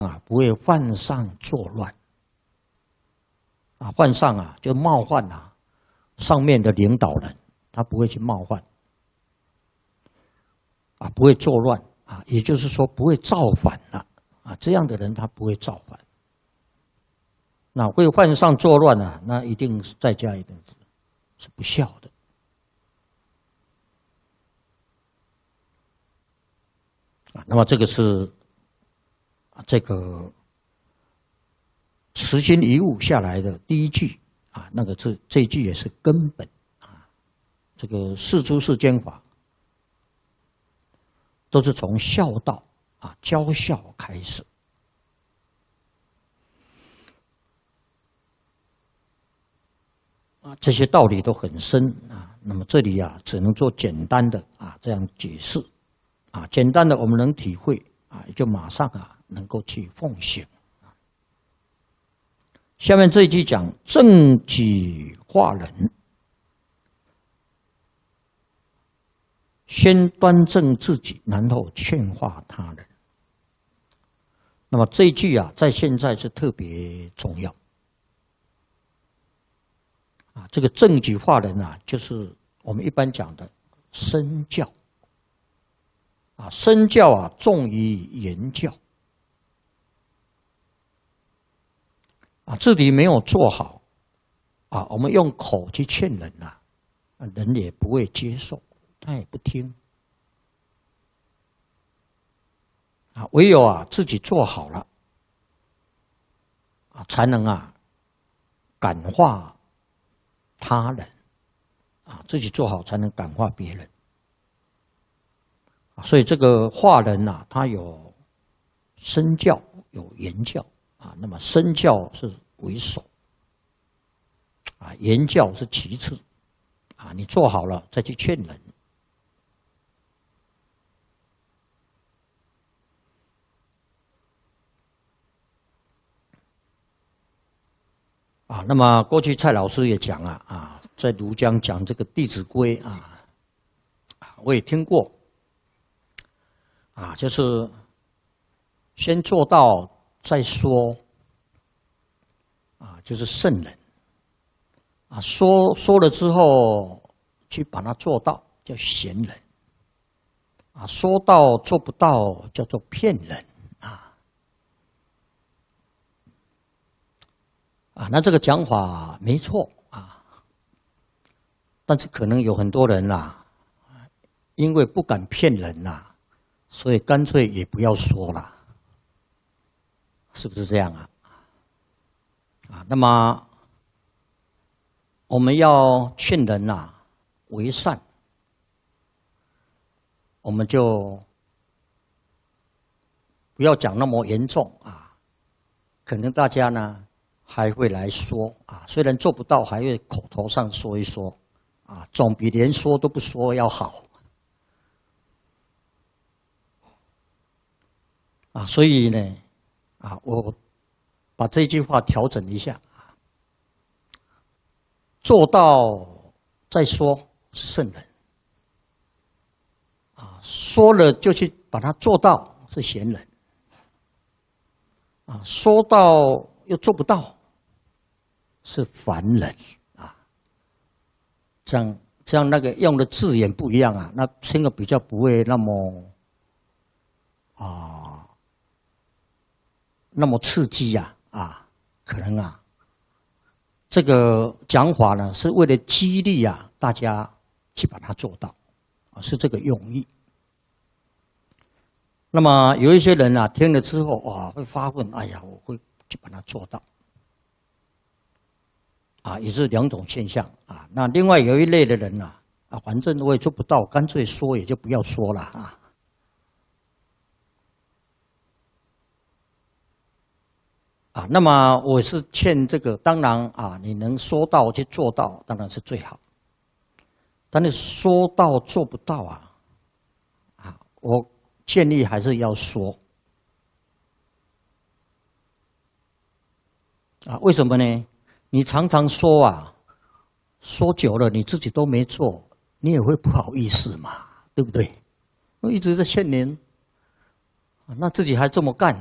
不会犯上作乱。犯上就冒犯上面的领导人，他不会去冒犯，不会作乱也就是说不会造反了这样的人他不会造反。那会犯上作乱那一定是在家一定是不孝的。那么这个是这个慈心遗物下来的第一句那个这一句也是根本这个四诸世间法都是从孝道教孝开始。这些道理都很深那么这里只能做简单的这样解释简单的我们能体会也就马上能够去奉行。下面这一句讲正己化人，先端正自己，然后劝化他人。那么这一句在现在是特别重要这个正己化人就是我们一般讲的身教身教重于言教自己没有做好我们用口去劝人人也不会接受，他也不听唯有自己做好了才能感化他人自己做好才能感化别人所以这个化人他有身教有言教那么身教是为首言教是其次你做好了再去劝人那么过去蔡老师也讲在庐江讲这个《弟子规》我也听过就是先做到再说就是圣人说了之后去把它做到叫贤人说到做不到叫做骗人那这个讲法没错但是可能有很多人因为不敢骗人所以干脆也不要说了，是不是这样那么我们要劝人为善，我们就不要讲那么严重可能大家呢还会来说虽然做不到，还会口头上说一说总比连说都不说要好所以呢我把这句话调整一下做到再说是圣人说了就去把它做到是贤人说到又做不到是凡人这样那个用的字眼不一样那听了比较不会那么那么刺激可能这个讲法呢是为了激励大家去把它做到是这个用意。那么有一些人听了之后会发问，哎呀，我会去把它做到也是两种现象那另外有一类的人反正我也做不到，干脆说也就不要说了那么我是劝这个，当然你能说到去做到，当然是最好。但是说到做不到我建议还是要说为什么呢？你常常说说久了你自己都没做，你也会不好意思嘛，对不对？我一直在劝您，那自己还这么干。